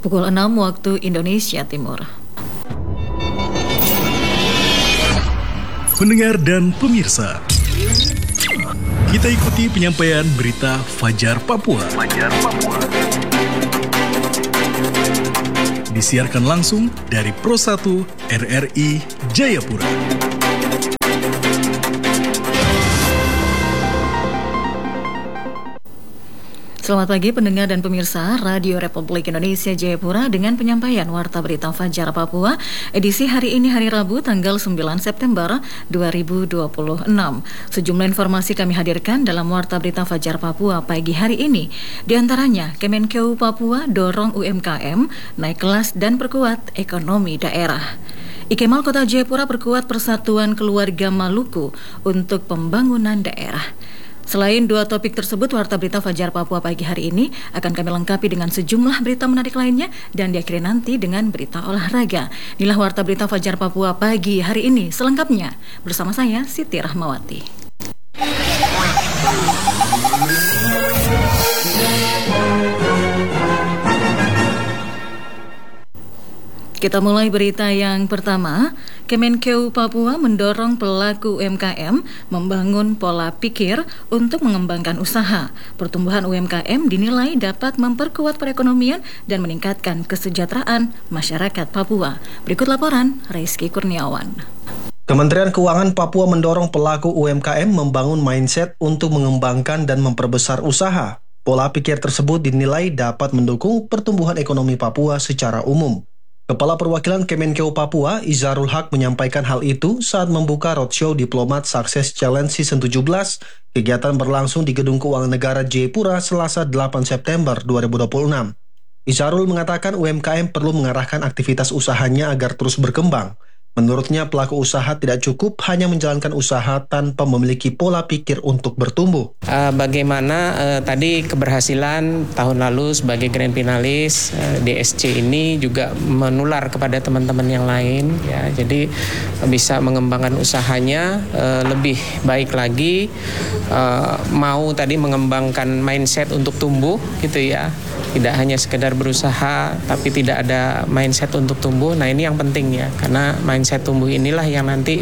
Pukul 6 waktu Indonesia Timur. Pendengar dan pemirsa, kita ikuti penyampaian berita Fajar Papua. Disiarkan langsung dari Pro 1 RRI Jayapura. Selamat pagi pendengar dan pemirsa Radio Republik Indonesia Jayapura dengan penyampaian Warta Berita Fajar Papua edisi hari ini hari Rabu tanggal 9 September 2026. Sejumlah informasi kami hadirkan dalam Warta Berita Fajar Papua pagi hari ini. Di antaranya Kemenkeu Papua dorong UMKM naik kelas dan perkuat ekonomi daerah. Ikemal Kota Jayapura perkuat persatuan keluarga Maluku untuk pembangunan daerah. Selain dua topik tersebut, Warta Berita Fajar Papua pagi hari ini akan kami lengkapi dengan sejumlah berita menarik lainnya dan diakhiri nanti dengan berita olahraga. Inilah Warta Berita Fajar Papua pagi hari ini. Selengkapnya bersama saya Siti Rahmawati. Kita mulai berita yang pertama. Kemenkeu Papua mendorong pelaku UMKM membangun pola pikir untuk mengembangkan usaha. Pertumbuhan UMKM dinilai dapat memperkuat perekonomian dan meningkatkan kesejahteraan masyarakat Papua. Berikut laporan Rizky Kurniawan. Kementerian Keuangan Papua mendorong pelaku UMKM membangun mindset untuk mengembangkan dan memperbesar usaha. Pola pikir tersebut dinilai dapat mendukung pertumbuhan ekonomi Papua secara umum. Kepala Perwakilan Kemenkeu Papua, Izarul Haq menyampaikan hal itu saat membuka roadshow Diplomat Success Challenge Season 17. Kegiatan berlangsung di Gedung Keuangan Negara Jayapura Selasa 8 September 2026. Izarul mengatakan UMKM perlu mengarahkan aktivitas usahanya agar terus berkembang. Menurutnya, pelaku usaha tidak cukup hanya menjalankan usaha tanpa memiliki pola pikir untuk bertumbuh. Bagaimana tadi keberhasilan tahun lalu sebagai grand finalis DSC ini juga menular kepada teman-teman yang lain, ya. Jadi bisa mengembangkan usahanya lebih baik lagi, mau tadi mengembangkan mindset untuk tumbuh, gitu ya. Tidak hanya sekedar berusaha, tapi tidak ada mindset untuk tumbuh. Nah, ini yang penting ya, karena mindset tumbuh inilah yang nanti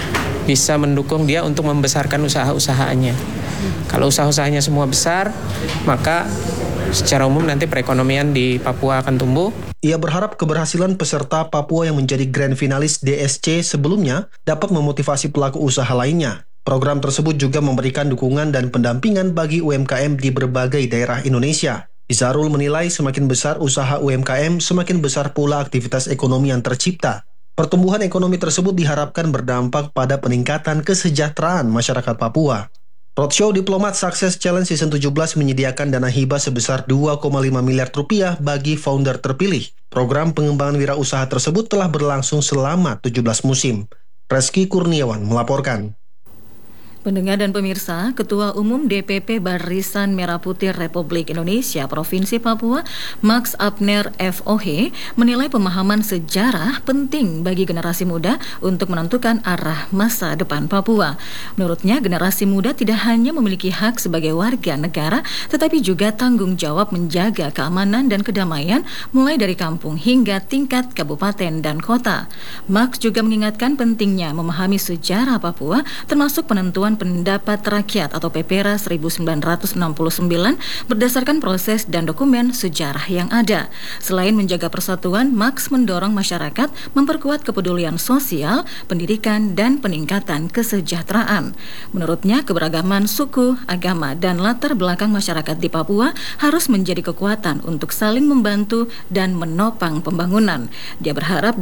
bisa mendukung dia untuk membesarkan usaha-usahanya. Kalau usaha-usahanya semua besar, maka secara umum nanti perekonomian di Papua akan tumbuh. Ia berharap keberhasilan peserta Papua yang menjadi grand finalis DSC sebelumnya dapat memotivasi pelaku usaha lainnya. Program tersebut juga memberikan dukungan dan pendampingan bagi UMKM di berbagai daerah Indonesia. Izarul menilai semakin besar usaha UMKM, semakin besar pula aktivitas ekonomi yang tercipta. Pertumbuhan ekonomi tersebut diharapkan berdampak pada peningkatan kesejahteraan masyarakat Papua. Roadshow Diplomat Success Challenge Season 17 menyediakan dana hibah sebesar 2,5 miliar rupiah bagi founder terpilih. Program pengembangan wirausaha tersebut telah berlangsung selama 17 musim. Rizky Kurniawan melaporkan. Pendengar dan pemirsa, Ketua Umum DPP Barisan Merah Putih Republik Indonesia Provinsi Papua, Max Abner FOH, menilai pemahaman sejarah penting bagi generasi muda untuk menentukan arah masa depan Papua. Menurutnya, generasi muda tidak hanya memiliki hak sebagai warga negara, tetapi juga tanggung jawab menjaga keamanan dan kedamaian mulai dari kampung hingga tingkat kabupaten dan kota. Max juga mengingatkan pentingnya memahami sejarah Papua, termasuk penentuan pendapat rakyat atau PPRA 1969 berdasarkan proses dan dokumen sejarah yang ada. Selain menjaga persatuan, Max mendorong masyarakat memperkuat kepedulian sosial, pendidikan, dan peningkatan kesejahteraan. Menurutnya, keberagaman suku, agama, dan latar belakang masyarakat di Papua harus menjadi kekuatan untuk saling membantu dan menopang pembangunan. Dia berharap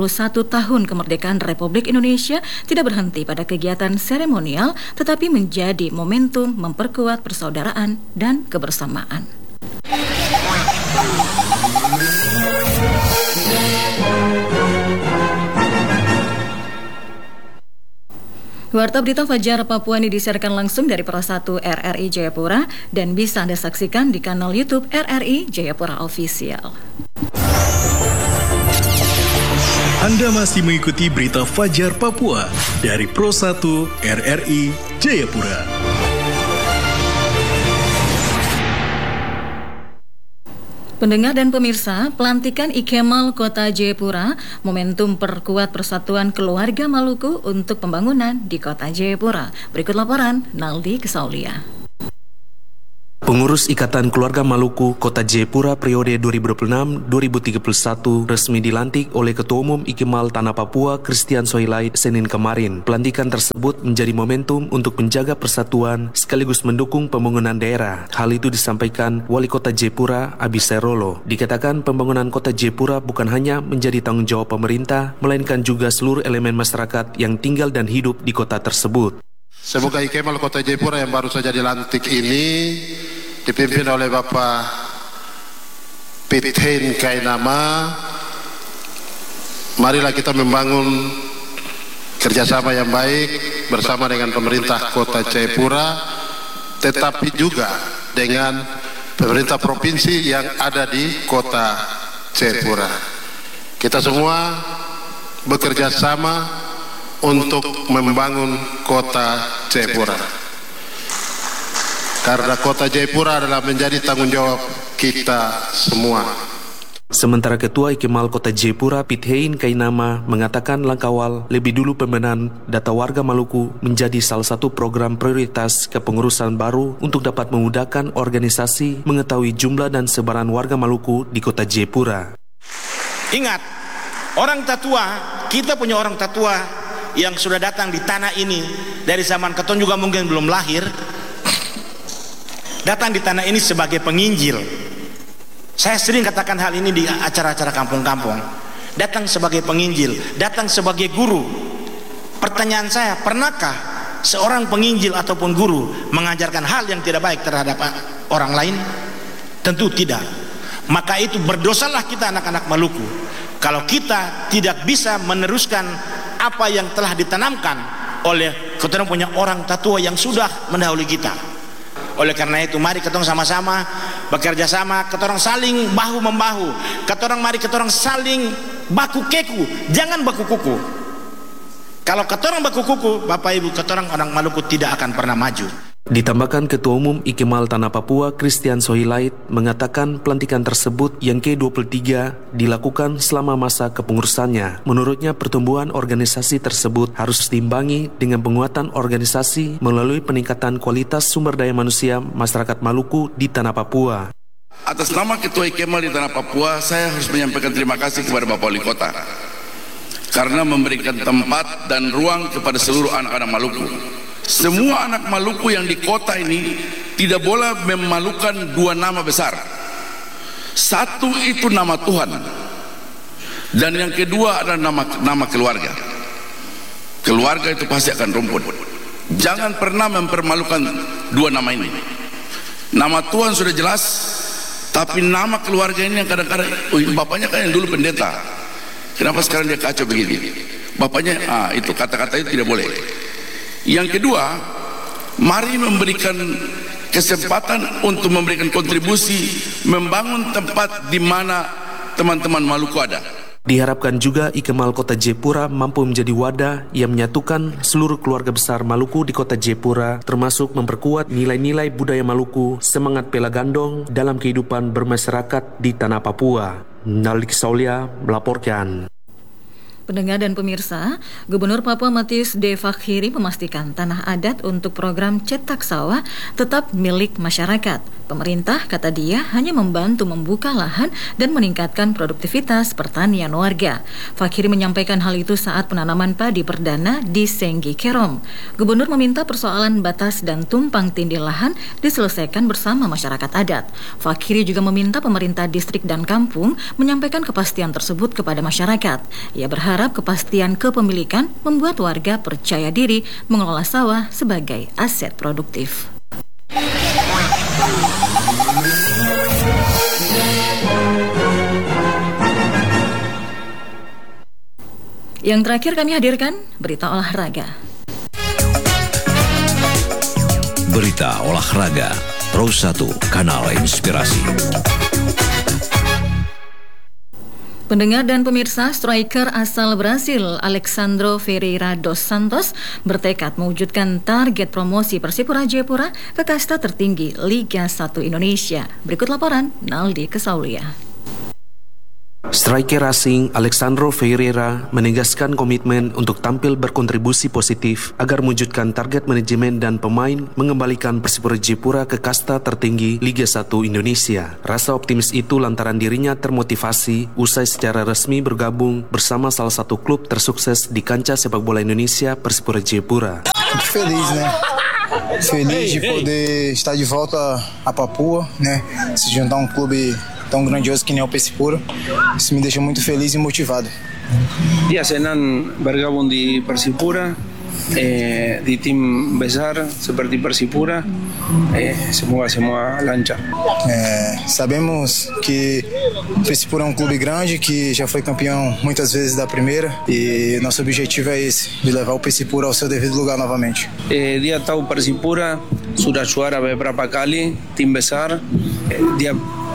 81 tahun kemerdekaan Republik Indonesia tidak berhenti pada kegiatan seremonial, tetapi menjadi momentum memperkuat persaudaraan dan kebersamaan. Warta Berita Fajar Papua ini disiarkan langsung dari Pro 1 RRI Jayapura dan bisa Anda saksikan di kanal YouTube RRI Jayapura Official. Anda masih mengikuti Berita Fajar Papua dari Pro 1 RRI Jayapura. Pendengar dan pemirsa, pelantikan Ikemal Kota Jayapura momentum perkuat persatuan keluarga Maluku untuk pembangunan di Kota Jayapura. Berikut laporan Naldi Kesaulia. Pengurus Ikatan Keluarga Maluku Kota Jayapura periode 2026-2031 resmi dilantik oleh Ketua Umum Ikemal Tanah Papua Christian Soilait Senin kemarin. Pelantikan tersebut menjadi momentum untuk menjaga persatuan sekaligus mendukung pembangunan daerah. Hal itu disampaikan Wali Kota Jayapura Abi Serolo. Dikatakan pembangunan Kota Jayapura bukan hanya menjadi tanggung jawab pemerintah, melainkan juga seluruh elemen masyarakat yang tinggal dan hidup di kota tersebut. Semoga Ikemal Kota Jayapura yang baru saja dilantik ini dipimpin oleh Bapak Pithen Kainama. Marilah kita membangun kerjasama yang baik bersama dengan pemerintah Kota Jayapura, tetapi juga dengan pemerintah provinsi yang ada di Kota Jayapura. Kita semua bekerja sama untuk membangun Kota Jayapura, karena Kota Jayapura adalah menjadi tanggung jawab kita semua. Sementara Ketua Ikemal Kota Jayapura Pithen Kainama mengatakan langkah awal lebih dulu pembenahan data warga Maluku menjadi salah satu program prioritas kepengurusan baru untuk dapat memudahkan organisasi mengetahui jumlah dan sebaran warga Maluku di Kota Jayapura. Ingat, orang tatua, kita punya orang tatua yang sudah datang di tanah ini dari zaman Keton juga mungkin belum lahir, datang di tanah ini sebagai penginjil. Saya sering katakan hal ini di acara-acara kampung-kampung. Datang sebagai penginjil, datang sebagai guru. Pertanyaan saya, pernahkah seorang penginjil ataupun guru mengajarkan hal yang tidak baik terhadap orang lain? Tentu tidak. Maka itu berdosalah kita anak-anak Maluku kalau kita tidak bisa meneruskan apa yang telah ditanamkan oleh kita punya orang tatua yang sudah mendahului kita. Oleh karena itu mari kita sama-sama bekerja sama, kita orang saling bahu membahu, kita orang mari kita orang saling baku keku, jangan baku kuku. Kalau kita orang baku kuku, Bapak Ibu, kita orang Maluku tidak akan pernah maju. Ditambahkan Ketua Umum Ikemal Tanah Papua Christian Soilait mengatakan pelantikan tersebut yang ke-23 dilakukan selama masa kepengurusannya. Menurutnya pertumbuhan organisasi tersebut harus diimbangi dengan penguatan organisasi melalui peningkatan kualitas sumber daya manusia masyarakat Maluku di Tanah Papua. Atas nama Ketua Ikemal di Tanah Papua, saya harus menyampaikan terima kasih kepada Bapak Wali Kota karena memberikan tempat dan ruang kepada seluruh anak-anak Maluku. Semua anak Maluku yang di kota ini tidak boleh memalukan dua nama besar. Satu itu nama Tuhan, dan yang kedua adalah nama keluarga. Keluarga itu pasti akan rumput. Jangan pernah mempermalukan dua nama ini. Nama Tuhan sudah jelas, tapi nama keluarga ini yang kadang-kadang, bapaknya kan yang dulu pendeta, kenapa sekarang dia kacau begini? Bapaknya, itu kata-kata itu tidak boleh. Yang kedua, mari memberikan kesempatan untuk memberikan kontribusi membangun tempat di mana teman-teman Maluku ada. Diharapkan juga Ikemal Kota Jayapura mampu menjadi wadah yang menyatukan seluruh keluarga besar Maluku di Kota Jayapura, termasuk memperkuat nilai-nilai budaya Maluku, semangat pela gandong dalam kehidupan bermasyarakat di Tanah Papua. Naldi Kesaulia melaporkan. Pendengar dan pemirsa, Gubernur Papua Matius D. Fakhiri memastikan tanah adat untuk program cetak sawah tetap milik masyarakat. Pemerintah, kata dia, hanya membantu membuka lahan dan meningkatkan produktivitas pertanian warga. Fakhiri menyampaikan hal itu saat penanaman padi perdana di Senggi Kerom. Gubernur meminta persoalan batas dan tumpang tindih lahan diselesaikan bersama masyarakat adat. Fakhiri juga meminta pemerintah distrik dan kampung menyampaikan kepastian tersebut kepada masyarakat. Ia berharap kepastian kepemilikan membuat warga percaya diri mengelola sawah sebagai aset produktif. Yang terakhir kami hadirkan berita olahraga. Berita olahraga Pro 1 Kanal Inspirasi. Pendengar dan pemirsa, striker asal Brasil Alexandre Ferreira dos Santos bertekad mewujudkan target promosi Persipura Jayapura ke kasta tertinggi Liga 1 Indonesia. Berikut laporan Naldi Kesaulia. Striker asing Alexandre Ferreira menegaskan komitmen untuk tampil berkontribusi positif agar mewujudkan target manajemen dan pemain mengembalikan Persipura Jayapura ke kasta tertinggi Liga 1 Indonesia. Rasa optimis itu lantaran dirinya termotivasi usai secara resmi bergabung bersama salah satu klub tersukses di kancah sepak bola Indonesia, Persipura Jayapura. Feliz, né? Feliz de poder estar de volta a Papua, né? Se juntar um clube tão grandioso que nem o Persipura. Isso me deixa muito feliz e motivado. Dia senang bergabung di Persipura, di tim besar seperti Persipura. Semoga semua lancar. Sabemos que o Persipura é um clube grande que já foi campeão muitas vezes da primeira e nosso objetivo é esse, de levar o Persipura ao seu devido lugar novamente. Dia tahu Persipura sudah juara beberapa kali tim besar. Dia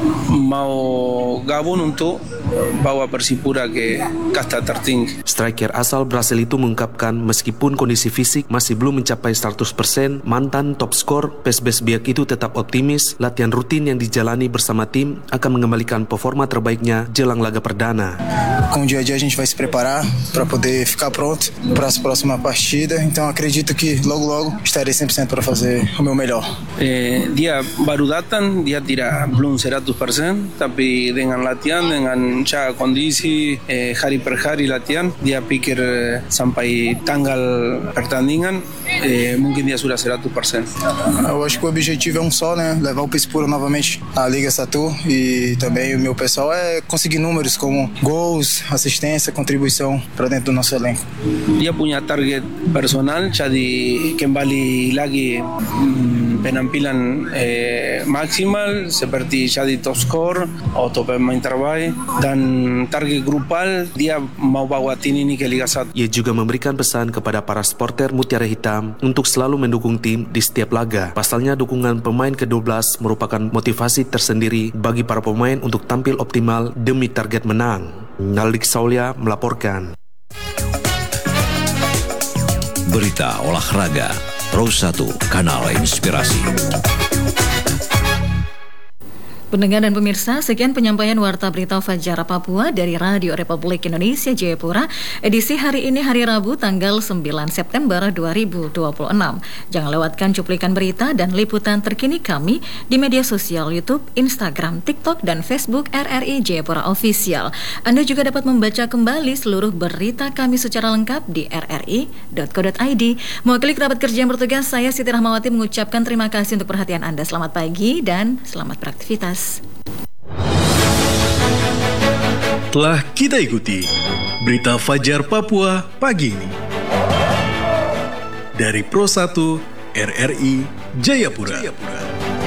mau gabung untuk bawa Persipura ke kasta tertinggi. Striker asal Brasil itu mengungkapkan meskipun kondisi fisik masih belum mencapai 100%, mantan top skor PSBS Biak itu tetap optimis latihan rutin yang dijalani bersama tim akan mengembalikan performa terbaiknya jelang laga perdana. Com o dia a dia a gente vai se preparar para poder ficar pronto para a próxima partida, então acredito que logo estarei 100% para fazer o meu melhor. Dia baru datang, dia belum 100%, tapi dengan latihan, dengan kondisi hari per hari latihan, dia pikir sampai tanggal pertandingan mungkin dia sudah 100%. Eu acho que o objetivo é um só, né? Levar o Persipura novamente à Liga 1 e também o meu pessoal é conseguir números como gols, assistência, contribuição para dentro do nosso elenco. Dia punya target personal, jadi kembali lagi penampilan maksimal seperti jadi top skor atau pemain terbaik, dan target grupal dia mau bawa tim ini ke Liga 1. Ia juga memberikan pesan kepada para supporter Mutiara Hitam untuk selalu mendukung tim di setiap laga. Pasalnya dukungan pemain ke-12 merupakan motivasi tersendiri bagi para pemain untuk tampil optimal demi target menang. Naldi Kesaulia melaporkan. Berita olahraga Pro 1 Kanal Inspirasi. Pendengar dan pemirsa, sekian penyampaian Warta Berita Fajar Papua dari Radio Republik Indonesia Jayapura, edisi hari ini hari Rabu tanggal 9 September 2026. Jangan lewatkan cuplikan berita dan liputan terkini kami di media sosial YouTube, Instagram, TikTok, dan Facebook RRI Jayapura Official. Anda juga dapat membaca kembali seluruh berita kami secara lengkap di rri.co.id. Mewakili kerabat kerja yang bertugas, saya Siti Rahmawati mengucapkan terima kasih untuk perhatian Anda. Selamat pagi dan selamat beraktivitas. Telah kita ikuti Berita Fajar Papua pagi ini dari Pro 1 RRI Jayapura.